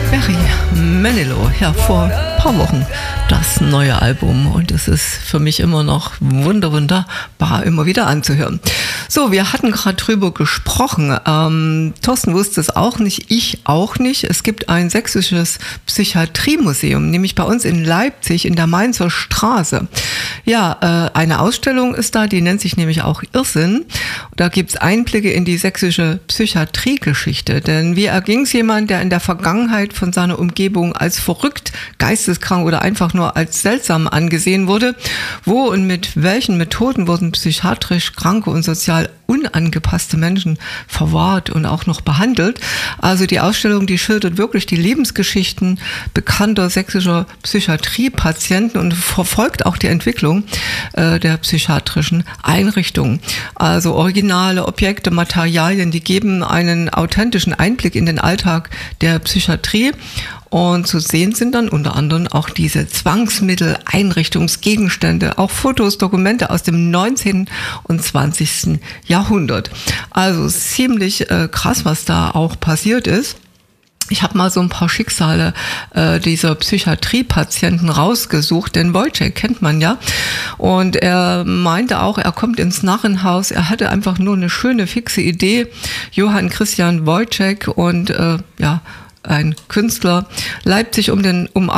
Barry Manilow, ja, vor ein paar Wochen das neue Album und es ist für mich immer noch wunderbar immer wieder anzuhören. So, wir hatten gerade drüber gesprochen. Thorsten wusste es auch nicht, ich auch nicht. Es gibt ein sächsisches Psychiatriemuseum, nämlich bei uns in Leipzig in der Mainzer Straße. Ja, eine Ausstellung ist da, die nennt sich nämlich auch Irrsinn. Da gibt's Einblicke in die sächsische Psychiatriegeschichte. Denn wie erging es jemand, der in der Vergangenheit von seiner Umgebung als verrückt, geisteskrank oder einfach nur als seltsam angesehen wurde? Wo und mit welchen Methoden wurden psychiatrisch kranke und sozial unangepasste Menschen verwahrt und auch noch behandelt? Also die Ausstellung, die schildert wirklich die Lebensgeschichten bekannter sächsischer Psychiatriepatienten und verfolgt auch die Entwicklung der psychiatrischen Einrichtungen. Also originale Objekte, Materialien, die geben einen authentischen Einblick in den Alltag der Psychiatrie. Und zu sehen sind dann unter anderem auch diese Zwangsmittel, Einrichtungsgegenstände, auch Fotos, Dokumente aus dem 19. und 20. Jahrhundert. Also ziemlich krass, was da auch passiert ist. Ich habe mal so ein paar Schicksale dieser Psychiatriepatienten rausgesucht, denn Wojciech kennt man ja. Und er meinte auch, er kommt ins Narrenhaus, er hatte einfach nur eine schöne, fixe Idee. Johann Christian Wojciech und ein Künstler, Leipzig um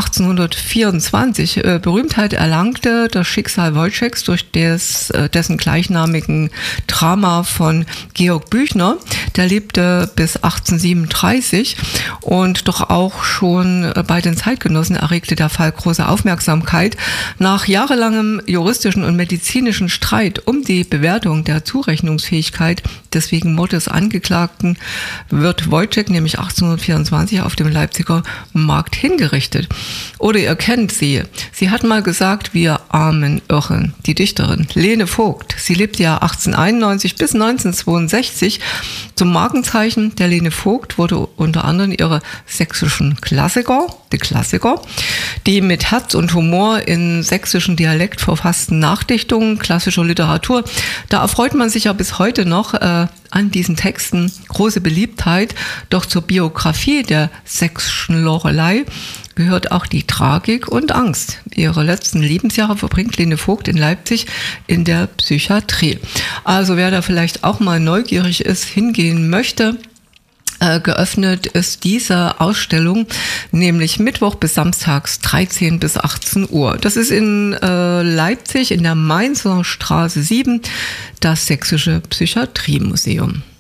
1824 Berühmtheit erlangte, das Schicksal Wojciechs durch dessen gleichnamigen Drama von Georg Büchner. Der lebte bis 1837 und doch auch schon bei den Zeitgenossen erregte der Fall große Aufmerksamkeit. Nach jahrelangem juristischen und medizinischen Streit um die Bewertung der Zurechnungsfähigkeit des wegen Mordes Angeklagten wird Wojciech nämlich 1824 auf dem Leipziger Markt hingerichtet. Oder ihr kennt sie. Sie hat mal gesagt, wir armen Irren. Die Dichterin Lene Vogt. Sie lebte ja 1891 bis 1962. Zum Markenzeichen der Lene Vogt wurde unter anderem ihre sächsischen Klassiker, die mit Herz und Humor in sächsischen Dialekt verfassten Nachdichtungen klassischer Literatur. Da erfreut man sich ja bis heute noch an diesen Texten große Beliebtheit. Doch zur Biografie der sächsischen Loreley gehört auch die Tragik und Angst. Ihre letzten Lebensjahre verbringt Lene Vogt in Leipzig in der Psychiatrie. Also wer da vielleicht auch mal neugierig ist, hingehen möchte, geöffnet ist diese Ausstellung, nämlich Mittwoch bis Samstags 13 bis 18 Uhr. Das ist in Leipzig in der Mainzer Straße 7, das Sächsische Psychiatriemuseum.